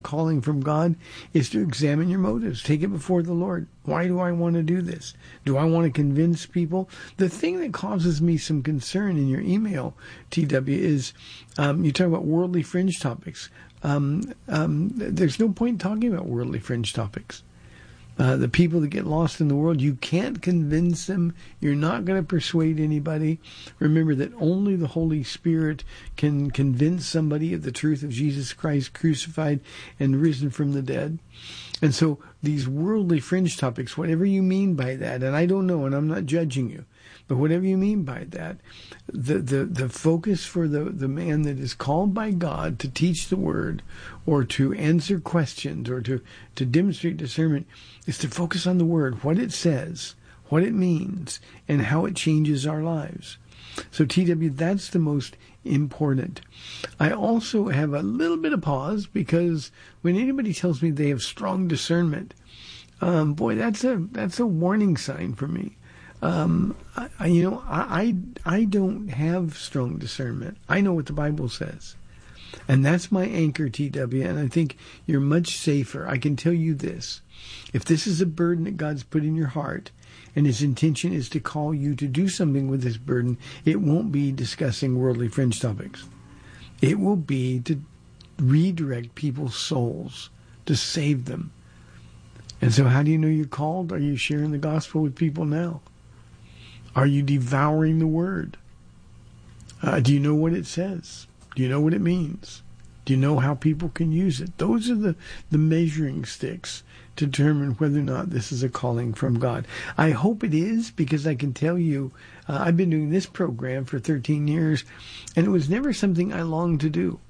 calling from God is to examine your motives. Take it before the Lord. Why do I want to do this? Do I want to convince people? The thing that causes me some concern in your email, TW, is you talk about worldly fringe topics. There's no point talking about worldly fringe topics. The people that get lost in the world, you can't convince them. You're not going to persuade anybody. Remember that only the Holy Spirit can convince somebody of the truth of Jesus Christ crucified and risen from the dead. And so these worldly fringe topics, whatever you mean by that, and I don't know, and I'm not judging you, but whatever you mean by that, the focus for the man that is called by God to teach the word or to answer questions or to demonstrate discernment is to focus on the word, what it says, what it means, and how it changes our lives. So TW, that's the most important. I also have a little bit of pause because when anybody tells me they have strong discernment, boy, that's a warning sign for me. I don't have strong discernment. I know what the Bible says. And that's my anchor, TW, and I think you're much safer. I can tell you this. If this is a burden that God's put in your heart, and his intention is to call you to do something with this burden, it won't be discussing worldly fringe topics. It will be to redirect people's souls, to save them. And so how do you know you're called? Are you sharing the gospel with people now? Are you devouring the word? Do you know what it says? Do you know what it means? Do you know how people can use it? Those are the measuring sticks to determine whether or not this is a calling from God. I hope it is, because I can tell you, I've been doing this program for 13 years, and it was never something I longed to do.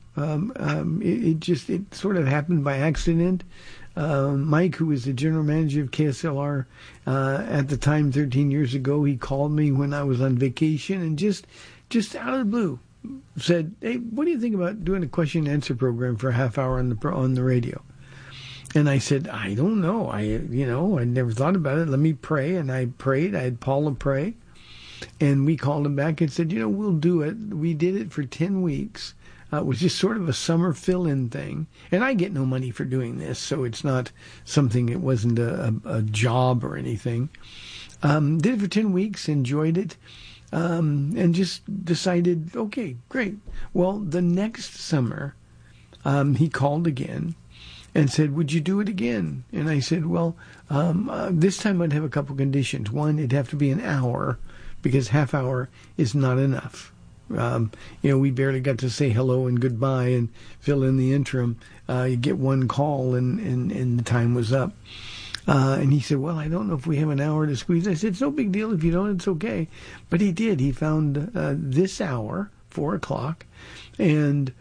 It sort of happened by accident. Mike, who was the general manager of KSLR at the time 13 years ago, he called me when I was on vacation and just out of the blue said, "Hey, what do you think about doing a question and answer program for a half hour on the radio?" And I said, "I don't know. I never thought about it. Let me pray." And I prayed. I had Paula pray, and we called him back and said, "We'll do it." We did it for 10 weeks. It was just sort of a summer fill-in thing. And I get no money for doing this, so it's not something, it wasn't a job or anything. Did it for 10 weeks, enjoyed it, and just decided, okay, great. Well, the next summer, he called again and said, "Would you do it again?" And I said, well, this time I'd have a couple conditions. One, it'd have to be an hour, because half hour is not enough. We barely got to say hello and goodbye and fill in the interim. You get one call and the time was up. And he said, well, I don't know if we have an hour to squeeze. I said, it's no big deal. If you don't, it's okay. But he did. He found this hour, 4:00, and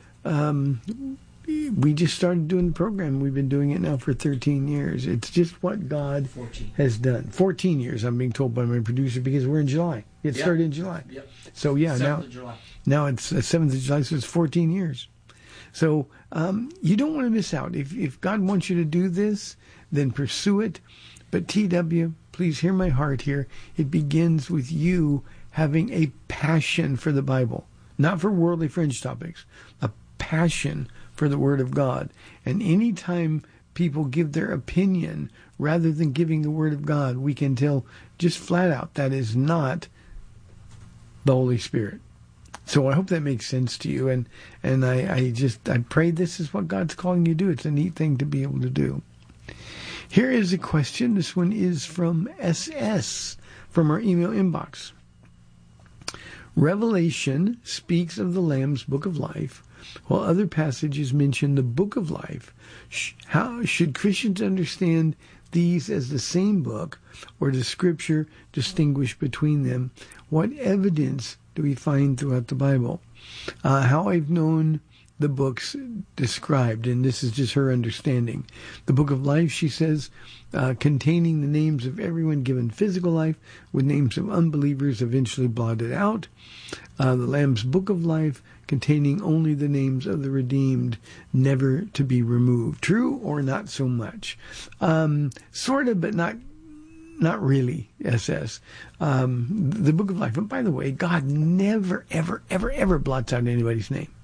we just started doing the program. We've been doing it now for 13 years. It's just what God 14. has done. 14 years, I'm being told by my producer, because we're in July. It started in July. Yep. So, yeah, 7th of July. Now it's 7th of July, so it's 14 years. So you don't want to miss out. If God wants you to do this, then pursue it. But TW, please hear my heart here. It begins with you having a passion for the Bible, not for worldly fringe topics, a passion for the Word of God. And anytime people give their opinion rather than giving the Word of God, we can tell just flat out that is not the Holy Spirit. So I hope that makes sense to you. And I pray this is what God's calling you to do. It's a neat thing to be able to do. Here is a question. This one is from SS, from our email inbox. Revelation speaks of the Lamb's Book of Life, while other passages mention the Book of Life. How should Christians understand these as the same book, or does Scripture distinguish between them? What evidence do we find throughout the Bible? How I've known the books described, and this is just her understanding. The Book of Life, she says, containing the names of everyone given physical life, with names of unbelievers eventually blotted out. The Lamb's Book of Life, containing only the names of the redeemed, never to be removed. True or not so much? Sort of, but not really, SS. The Book of Life. And by the way, God never, ever, ever, ever blots out anybody's name.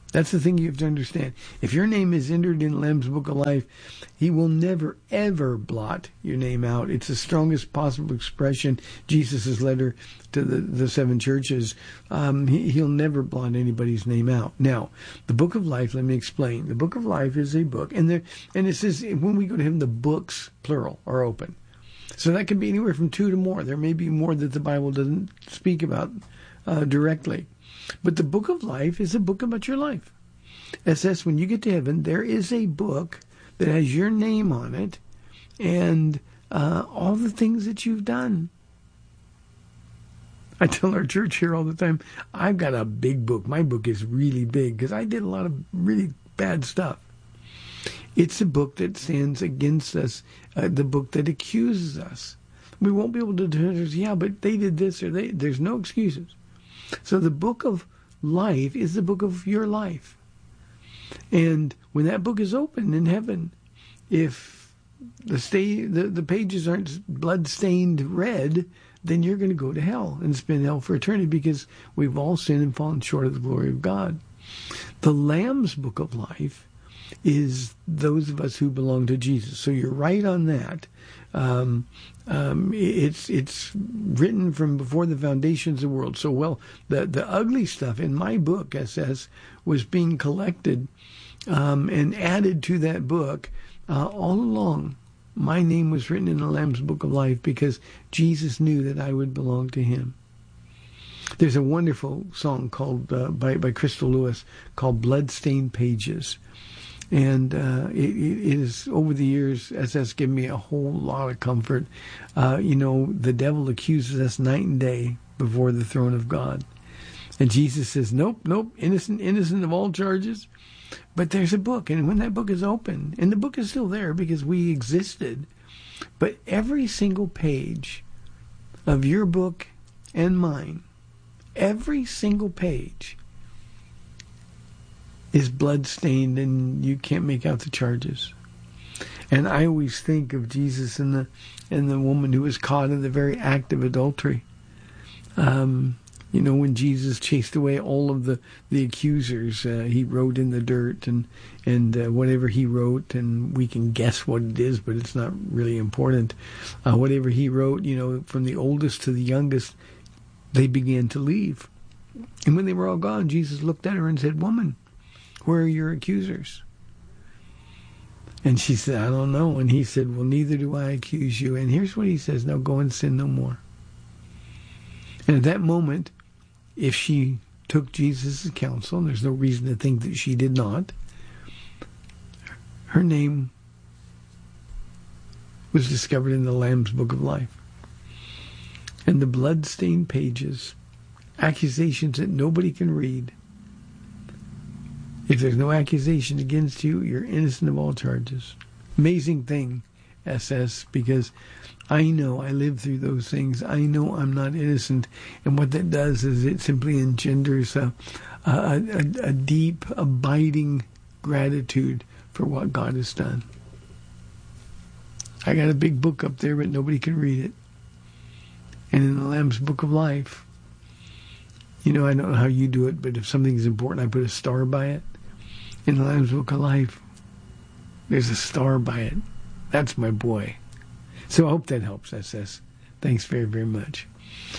That's the thing you have to understand. If your name is entered in the Lamb's Book of Life, he will never, ever blot your name out. It's the strongest possible expression. Jesus' letter to the seven churches, he'll never blot anybody's name out. Now, the Book of Life, let me explain. The Book of Life is a book, and it says when we go to him, the books, plural, are open. So that can be anywhere from 2 to more. There may be more that the Bible doesn't speak about directly. But the Book of Life is a book about your life. It says when you get to heaven, there is a book that has your name on it and all the things that you've done. I tell our church here all the time, I've got a big book. My book is really big because I did a lot of really bad stuff. It's a book that stands against us, the book that accuses us. We won't be able to do it. Yeah, but they did this or there's no excuses. So the Book of Life is the book of your life. And when that book is open in heaven, if the pages aren't blood-stained red, then you're going to go to hell and spend hell for eternity because we've all sinned and fallen short of the glory of God. The Lamb's Book of Life is those of us who belong to Jesus. So you're right on that. It's written from before the foundations of the world. So, the ugly stuff in my book, SS, was being collected and added to that book all along. My name was written in the Lamb's Book of Life because Jesus knew that I would belong to him. There's a wonderful song called by Crystal Lewis called Bloodstained Pages. And it is, over the years, SS given me a whole lot of comfort. The devil accuses us night and day before the throne of God. And Jesus says, nope, innocent of all charges. But there's a book, and when that book is open, and the book is still there because we existed, but every single page of your book and mine, every single page is blood-stained, and you can't make out the charges. And I always think of Jesus and the woman who was caught in the very act of adultery. When Jesus chased away all of the accusers, he wrote in the dirt and whatever he wrote, and we can guess what it is, but it's not really important. Whatever he wrote, from the oldest to the youngest, they began to leave. And when they were all gone, Jesus looked at her and said, "Woman, where are your accusers?" And she said, "I don't know." And he said, "Well, neither do I accuse you." And here's what he says, "Now go and sin no more." And at that moment, if she took Jesus' counsel, and there's no reason to think that she did not, her name was discovered in the Lamb's Book of Life. And the blood-stained pages, accusations that nobody can read. If there's no accusation against you, you're innocent of all charges. Amazing thing, SS, because I know I lived through those things. I know I'm not innocent. And what that does is it simply engenders a deep, abiding gratitude for what God has done. I got a big book up there, but nobody can read it. And in the Lamb's Book of Life, I don't know how you do it, but if something's important, I put a star by it. In the Lamb's Book of Life, there's a star by it. That's my boy. So I hope that helps, SS. Thanks very, very much.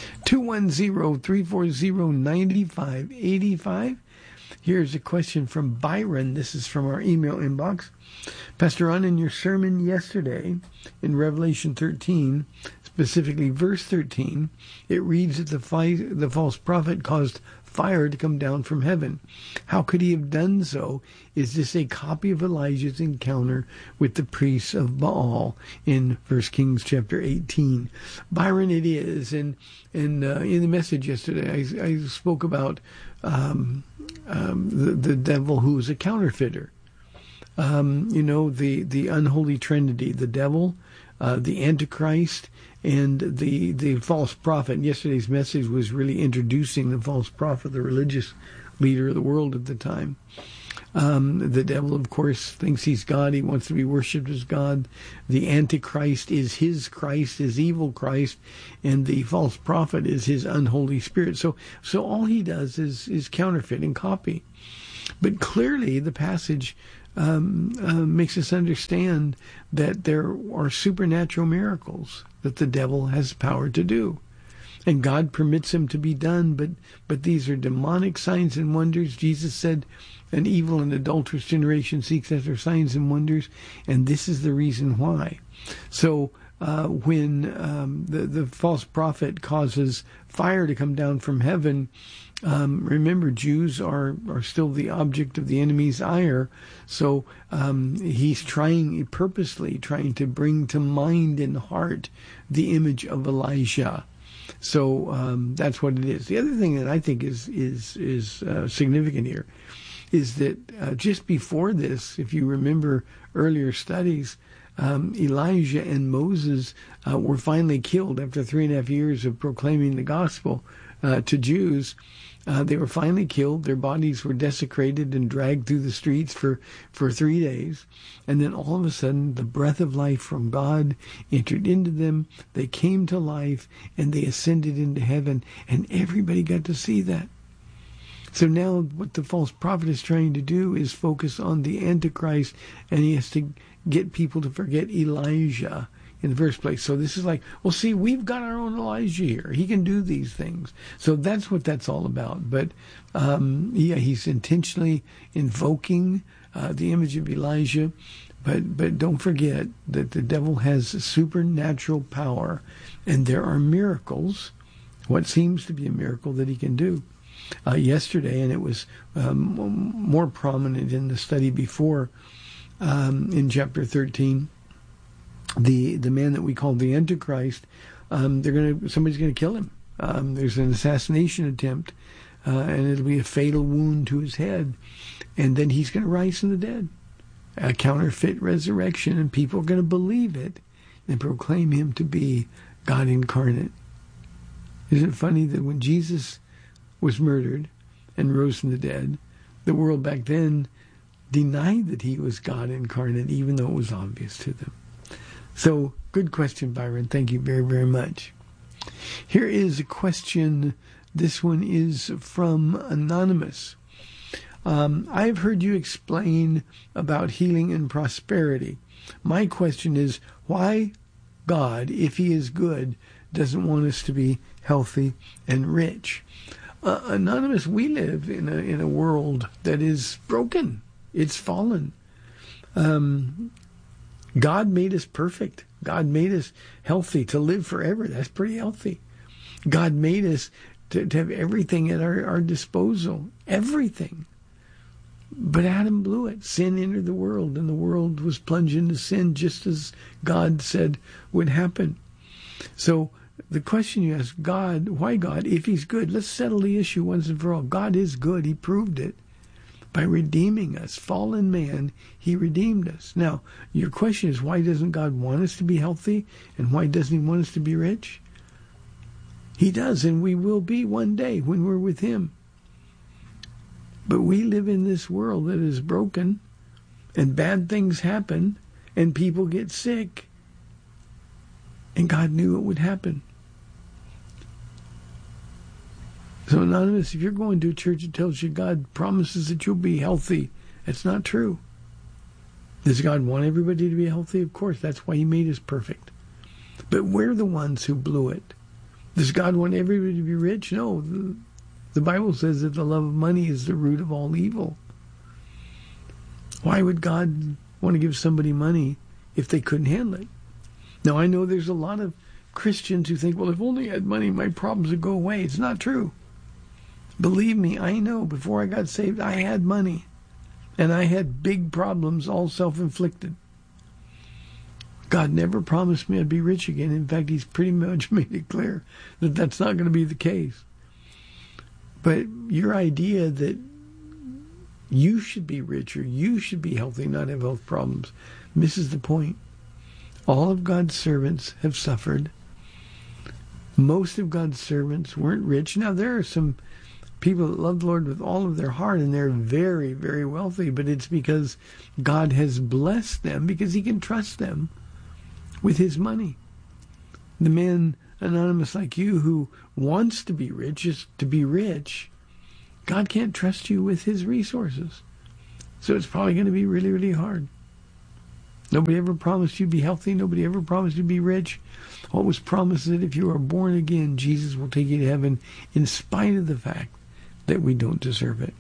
210-340-9585. Here's a question from Byron. This is from our email inbox. Pastor Ron, in your sermon yesterday in Revelation 13, specifically verse 13, it reads that the false prophet caused fire to come down from heaven. How could he have done so? Is this a copy of Elijah's encounter with the priests of Baal in 1 Kings chapter 18? Byron, it is. And in the message yesterday, I spoke about the devil who is a counterfeiter. The unholy trinity, the devil, the Antichrist, and the false prophet. Yesterday's message was really introducing the false prophet, the religious leader of the world at the time. The devil, of course, thinks he's God. He wants to be worshipped as God. The Antichrist is his Christ, his evil Christ, and the false prophet is his unholy spirit. So all he does is counterfeit and copy. But clearly the passage makes us understand that there are supernatural miracles that the devil has power to do. And God permits them to be done, but these are demonic signs and wonders. Jesus said, an evil and adulterous generation seeks after signs and wonders, and this is the reason why. So when the false prophet causes fire to come down from heaven, remember, Jews are still the object of the enemy's ire. So he's purposely trying to bring to mind and heart the image of Elijah. So that's what it is. The other thing that I think is significant here is that just before this, if you remember earlier studies, Elijah and Moses were finally killed after 3.5 years of proclaiming the gospel to Jews. They were finally killed. Their bodies were desecrated and dragged through the streets for 3 days. And then all of a sudden, the breath of life from God entered into them. They came to life and they ascended into heaven. And everybody got to see that. So now what the false prophet is trying to do is focus on the Antichrist, and he has to get people to forget Elijah in the first place. So this is like, well, see, we've got our own Elijah here. He can do these things. So that's what that's all about. But, he's intentionally invoking the image of Elijah. But don't forget that the devil has supernatural power, and there are miracles, what seems to be a miracle that he can do. Yesterday, and it was more prominent in the study before, in chapter 13, the man that we call the Antichrist, somebody's gonna kill him. There's an assassination attempt, and it'll be a fatal wound to his head, and then he's gonna rise from the dead, a counterfeit resurrection, and people are gonna believe it and proclaim him to be God incarnate. Isn't it funny that when Jesus was murdered and rose from the dead, the world back then denied that he was God incarnate, even though it was obvious to them? So, good question, Byron. Thank you very, very much. Here is a question. This one is from Anonymous. I've heard you explain about healing and prosperity. My question is, why God, if he is good, doesn't want us to be healthy and rich? Anonymous, we live in a world that is broken. It's fallen. God made us perfect. God made us healthy to live forever. That's pretty healthy. God made us to have everything at our disposal. Everything. But Adam blew it. Sin entered the world, and the world was plunged into sin just as God said would happen. So the question you ask, God, why God, if he's good? Let's settle the issue once and for all. God is good. He proved it by redeeming us. Fallen man, he redeemed us. Now, your question is, why doesn't God want us to be healthy? And why doesn't he want us to be rich? He does, and we will be one day when we're with him. But we live in this world that is broken, and bad things happen, and people get sick. And God knew it would happen. So, Anonymous, if you're going to a church that tells you God promises that you'll be healthy, that's not true. Does God want everybody to be healthy? Of course, that's why he made us perfect. But we're the ones who blew it. Does God want everybody to be rich? No. The Bible says that the love of money is the root of all evil. Why would God want to give somebody money if they couldn't handle it? Now, I know there's a lot of Christians who think, well, if only I had money, my problems would go away. It's not true. Believe me, I know before I got saved, I had money. And I had big problems, all self-inflicted. God never promised me I'd be rich again. In fact, he's pretty much made it clear that that's not going to be the case. But your idea that you should be rich or you should be healthy, not have health problems, misses the point. All of God's servants have suffered. Most of God's servants weren't rich. Now, there are some people that love the Lord with all of their heart, and they're very, very wealthy, but it's because God has blessed them, because he can trust them with his money. The man, Anonymous, like you, who wants to be rich, is to be rich, God can't trust you with his resources. So it's probably going to be really, really hard. Nobody ever promised you to be healthy. Nobody ever promised you to be rich. What was promised is that if you are born again, Jesus will take you to heaven in spite of the fact that we don't deserve it.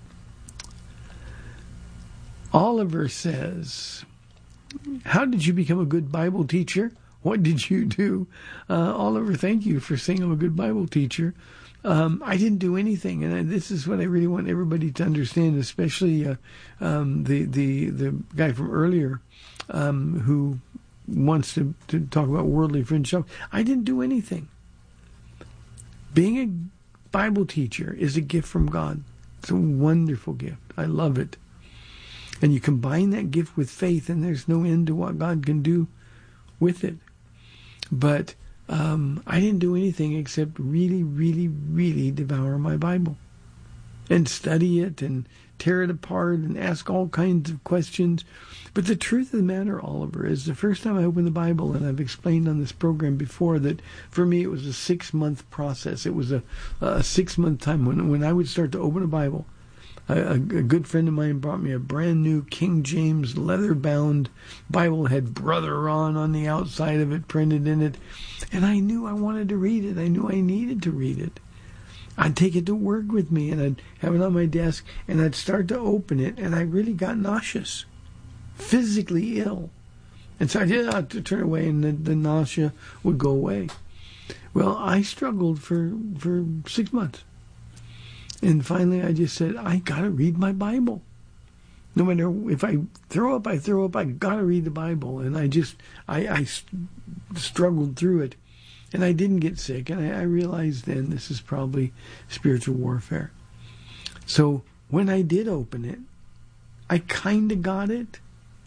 Oliver says, how did you become a good Bible teacher? What did you do? Oliver, thank you for saying I'm a good Bible teacher. I didn't do anything, and this is what I really want everybody to understand, especially the guy from earlier who wants to talk about worldly friendship. I didn't do anything. Being a Bible teacher is a gift from God. It's a wonderful gift. I love it. And you combine that gift with faith, and there's no end to what God can do with it. But I didn't do anything except really, really, really devour my Bible and study it and tear it apart and ask all kinds of questions. But the truth of the matter, Oliver, is the first time I opened the Bible, and I've explained on this program before that for me it was a 6-month process. It was a 6-month time when I would start to open a Bible. A good friend of mine brought me a brand new King James leather-bound Bible, had Brother Ron on the outside of it, printed in it. And I knew I wanted to read it. I knew I needed to read it. I'd take it to work with me, and I'd have it on my desk, and I'd start to open it, and I really got nauseous, physically ill. And so I did have to turn away, and the nausea would go away. Well, I struggled for 6 months. And finally, I just said, I got to read my Bible. No matter if I throw up, I got to read the Bible. And I struggled through it. And I didn't get sick. And I realized then this is probably spiritual warfare. So when I did open it, I kind of got it.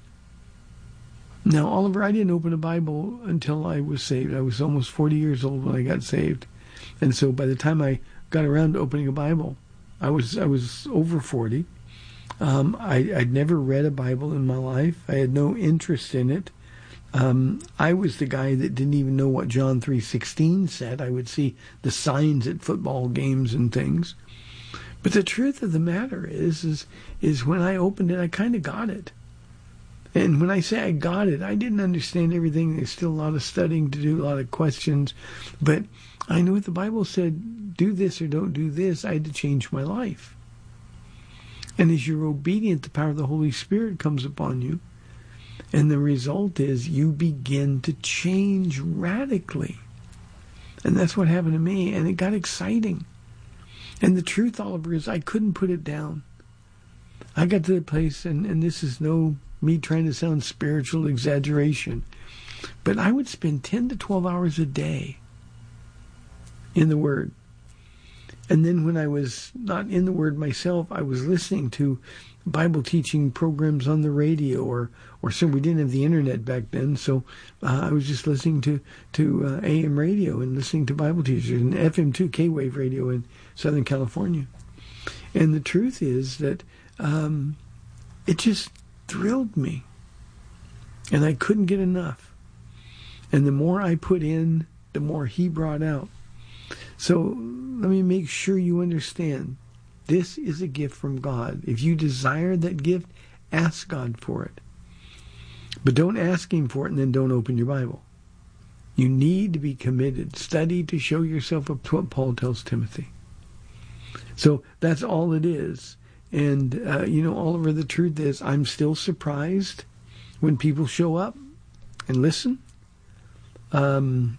Now, Oliver, I didn't open a Bible until I was saved. I was almost 40 years old when I got saved. And so by the time I got around to opening a Bible, I was over 40. I'd never read a Bible in my life. I had no interest in it. I was the guy that didn't even know what John 3:16 said. I would see the signs at football games and things. But the truth of the matter is when I opened it, I kind of got it. And when I say I got it, I didn't understand everything. There's still a lot of studying to do, a lot of questions. But I knew what the Bible said, do this or don't do this. I had to change my life. And as you're obedient, the power of the Holy Spirit comes upon you. And the result is you begin to change radically. And that's what happened to me. And it got exciting. And the truth, Oliver, is I couldn't put it down. I got to the place, and this is no me trying to sound spiritual exaggeration, but I would spend 10 to 12 hours a day in the Word. And then when I was not in the Word myself, I was listening to Bible teaching programs on the radio, or so we didn't have the internet back then, so I was just listening to AM radio and listening to Bible teachers and FM2 K-Wave radio in Southern California. And the truth is that it just thrilled me, and I couldn't get enough. And the more I put in, the more he brought out. So let me make sure you understand, this is a gift from God. If you desire that gift, ask God for it. But don't ask him for it and then don't open your Bible. You need to be committed. Study to show yourself up to what Paul tells Timothy. So that's all it is. And, Oliver, the truth is, I'm still surprised when people show up and listen. I'm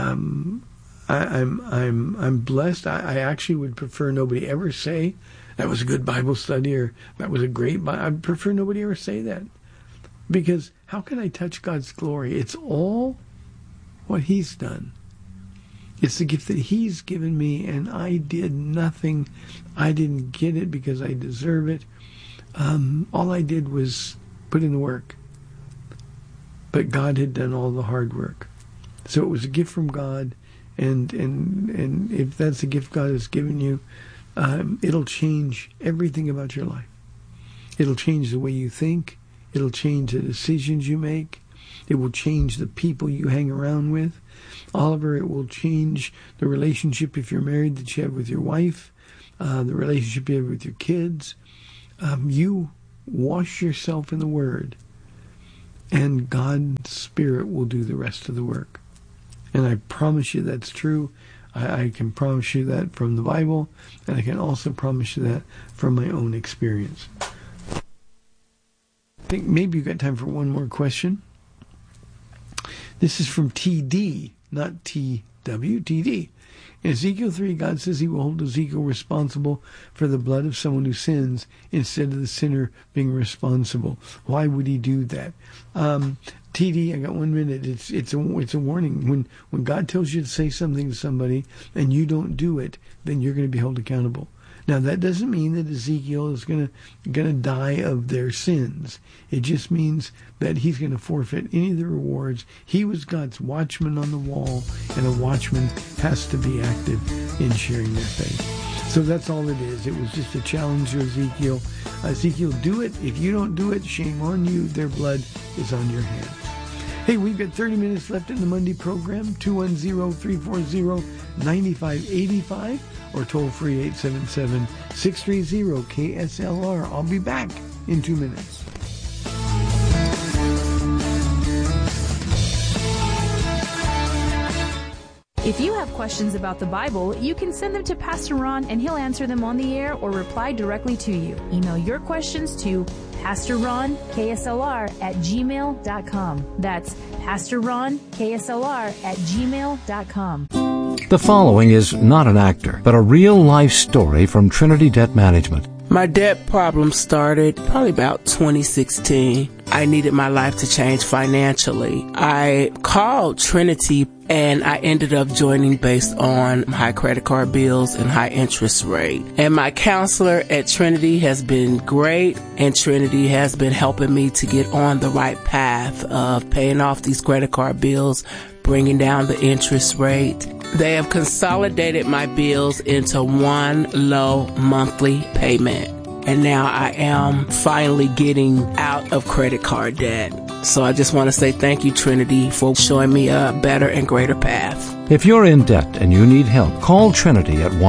blessed. I actually would prefer nobody ever say that was a good Bible study or that was a great Bible. I prefer nobody ever say that, because how can I touch God's glory? It's all what he's done. It's the gift that he's given me, and I did nothing. I didn't get it because I deserve it. All I did was put in the work. But God had done all the hard work. So it was a gift from God, and if that's a gift God has given you, it'll change everything about your life. It'll change the way you think. It'll change the decisions you make. It will change the people you hang around with. Oliver, it will change the relationship, if you're married, that you have with your wife. the relationship you have with your kids. You wash yourself in the Word, and God's Spirit will do the rest of the work. And I promise you that's true. I can promise you that from the Bible, and I can also promise you that from my own experience. I think maybe you've got time for one more question. This is from TD, not TW, TD. In Ezekiel 3, God says he will hold Ezekiel responsible for the blood of someone who sins instead of the sinner being responsible. Why would he do that? TD, I got 1 minute. It's a warning. When God tells you to say something to somebody and you don't do it, then you're going to be held accountable. Now, that doesn't mean that Ezekiel is going to die of their sins. It just means that he's going to forfeit any of the rewards. He was God's watchman on the wall, and a watchman has to be active in sharing their faith. So that's all it is. It was just a challenge to Ezekiel. Ezekiel, do it. If you don't do it, shame on you. Their blood is on your hands. Hey, we've got 30 minutes left in the Monday program, 210-340-9585, or toll free 877-630-KSLR. I'll be back in 2 minutes. If you have questions about the Bible, you can send them to Pastor Ron and he'll answer them on the air or reply directly to you. Email your questions to PastorRonKSLR@gmail.com. That's PastorRonKSLR@gmail.com. The following is not an actor, but a real-life story from Trinity Debt Management. My debt problem started probably about 2016. I needed my life to change financially. I called Trinity and I ended up joining based on high credit card bills and high interest rate. And my counselor at Trinity has been great, and Trinity has been helping me to get on the right path of paying off these credit card bills, bringing down the interest rate. They have consolidated my bills into one low monthly payment. And now I am finally getting out of credit card debt. So I just want to say thank you, Trinity, for showing me a better and greater path. If you're in debt and you need help, call Trinity at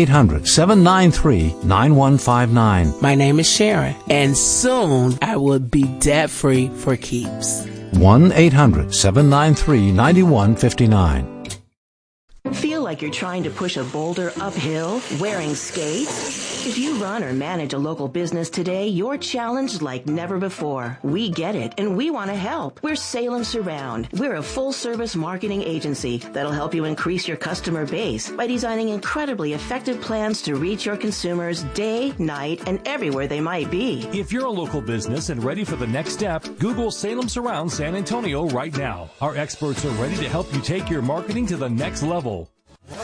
1-800-793-9159. My name is Sharon, and soon I will be debt-free for keeps. 1-800-793-9159. Feel like you're trying to push a boulder uphill wearing skates? If you run or manage a local business today, you're challenged like never before. We get it, and we want to help. We're Salem Surround. We're a full-service marketing agency that'll help you increase your customer base by designing incredibly effective plans to reach your consumers day, night, and everywhere they might be. If you're a local business and ready for the next step, Google Salem Surround San Antonio right now. Our experts are ready to help you take your marketing to the next level.